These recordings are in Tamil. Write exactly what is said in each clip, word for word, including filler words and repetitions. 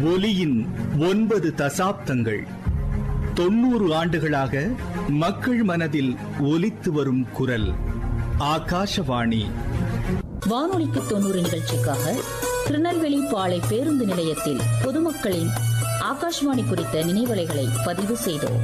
ஒலியின் ஒன்பது தசாப்தங்கள், தொன்னூறு ஆண்டுகளாக மக்கள் மனதில் ஒலித்து வரும் குரல் ஆகாஷவாணி. வானொலிக்கு தொண்ணூறு நிகழ்ச்சிக்காக திருநெல்வேலி பாளை பேருந்து நிலையத்தில் பொதுமக்களின் ஆகாஷ்வாணி குறித்த நினைவலைகளை பதிவு செய்தோம்.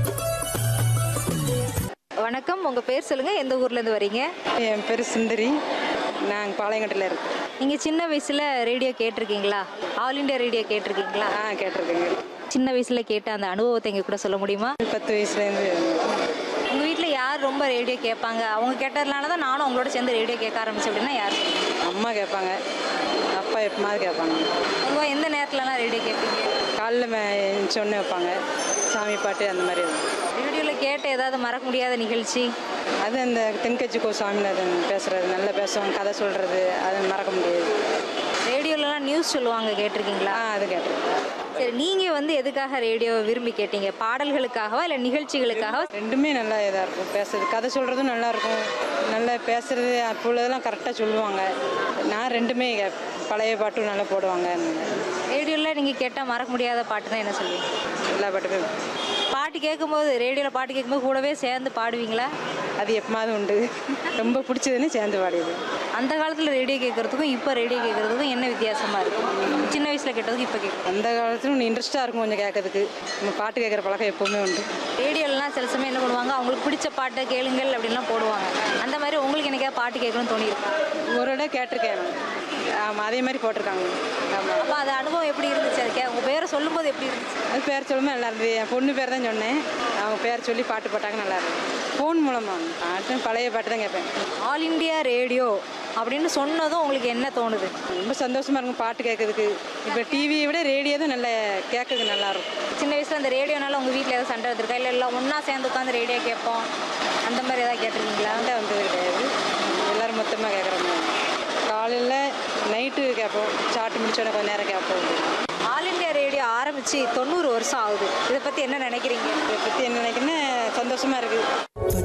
வணக்கம், உங்க பேர் சொல்லுங்க, எந்த ஊர்ல இருந்து வரீங்க? என் பேர் சுந்தரி, நாங்கள் பாளையங்கோட்டையில் இருக்கோம். நீங்க சின்ன வயசுல ரேடியோ கேட்டிருக்கீங்களா? ஆல் இண்டியா ரேடியோ கேட்டிருக்கீங்களா? ஆ கேட்டிருக்கேங்க. சின்ன வயசுல கேட்ட அந்த அனுபவத்தை எங்க கூட சொல்ல முடியுமா? பத்து வயசுலேருந்து. உங்க வீட்டில் யார் ரொம்ப ரேடியோ கேட்பாங்க? அவங்க கேட்டதுனால தான் நானும் அவங்களோட சேர்ந்து ரேடியோ கேட்க ஆரம்பிச்சேன் அப்படின்னா யார்? அம்மா கேட்பாங்க, அப்பா எப்போமாவது கேட்பாங்க. பொதுவாக எந்த நேரத்துலலாம் ரேடியோ கேட்பீங்க? காலைல சொன்ன வைப்பாங்க, சாமி பாட்டு அந்த மாதிரி. ரேடியோவில் கேட்ட ஏதாவது மறக்க முடியாத நிகழ்ச்சி? அது அந்த தென்கட்சி கோ சாமிநாதன் பேசுகிறது, நல்லா பேசுவாங்க, கதை சொல்கிறது, அது மறக்க முடியாது. ரேடியோலலாம் நியூஸ் சொல்லுவாங்க, கேட்டிருக்கீங்களா? ஆ அது கேட்டிருக்கேன். சரி, நீங்கள் வந்து எதுக்காக ரேடியோ விரும்பி கேட்டீங்க? பாடல்களுக்காகவா இல்லை நிகழ்ச்சிகளுக்காக? ரெண்டுமே நல்லா இதாக இருக்கும். பேசுறது, கதை சொல்கிறதும் நல்லாயிருக்கும், நல்லா பேசுகிறது. அப்போ உள்ளதெல்லாம் கரெக்டாக சொல்லுவாங்க. நான் ரெண்டுமே பழைய பாட்டும் நல்லா போடுவாங்க. ரேடியோவில் நீங்கள் கேட்டால் மறக்க முடியாத பாட்டு தான் என்ன சொல்லுவீங்க? எல்லா பாட்டுமே. பாட்டு கேட்கும்போது, ரேடியோவில் பாட்டு கேட்கும்போது கூடவே சேர்ந்து பாடுவீங்களா? அது எப்போமாவது உண்டு. ரொம்ப பிடிச்சதுன்னு சேர்ந்து பாடியது. அந்த காலத்தில் ரேடியோ கேட்குறதுக்கும் இப்போ ரேடியோ கேட்குறதுக்கும் என்ன வித்தியாசமாக இருக்கும்? சின்ன வயசில் கேட்டதுக்கு இப்போ கேட்கும். அந்த காலத்துல இன்ட்ரெஸ்ட்டாக இருக்கும் கொஞ்சம் கேட்கறதுக்கு. நம்ம பாட்டு கேட்குற பழக்கம் எப்போவுமே உண்டு. ரேடியோலலாம் சில சமயம் என்ன பண்ணுவாங்க, அவங்களுக்கு பிடிச்ச பாட்டை கேளுங்கள் அப்படின்லாம் போடுவாங்க. அந்த மாதிரி உங்களுக்கு என்னைக்கா பாட்டு கேட்கணும்னு தோணியிருக்கா? ஒரு இடம் கேட்டிருக்கேன். ஆமாம், அதே மாதிரி போட்டிருக்காங்க. ஆமாம். அப்போ அது அனுபவம் எப்படி இருந்துச்சு? அது கே உங்கள் பேரை சொல்லும்போது எப்படி இருந்துச்சு? அது பேர் சொல்லும்போது நல்லா இருந்தது. என் பொண்ணு பேர் தான் சொன்னேன், அவங்க பேர் சொல்லி பாட்டு போட்டாங்க, நல்லா இருந்தது. ஃபோன் மூலமாக பாட்டு பழைய பாட்டு தான் கேட்பேன். ஆல் இண்டியா ரேடியோ அப்படின்னு சொன்னதும் உங்களுக்கு என்ன தோணுது? ரொம்ப சந்தோஷமாக இருக்கும் பாட்டு கேட்கறதுக்கு. இப்போ டிவியை விட ரேடியோ தான் நல்லா கேட்கறதுக்கு நல்லாயிருக்கும். சின்ன வயசில் அந்த ரேடியோனால உங்கள் வீட்டில் ஏதாவது சண்டை வந்திருக்கா? இல்லை எல்லாம் ஒன்றா சேர்ந்து உட்காந்து ரேடியோ கேட்போம், அந்த மாதிரி ஏதாவது கேட்டிருக்கீங்களா? சண்டை வந்தது கிடையாது, எல்லோரும் மொத்தமாக கேட்குற மாதிரி. காலையில் நைட்டு கேட்போம், சாப்பிட்டு முடிச்சோடனே கொஞ்சம் நேரம் கேட்போம். ஆல் இண்டியா ரேடியோ ஆரம்பித்து தொண்ணூறு வருஷம் ஆகுது. இதை பற்றி என்ன நினைக்கிறீங்க? இதை பற்றி என்ன நினைக்கிறேன்னா, சந்தோஷமாக இருக்குது.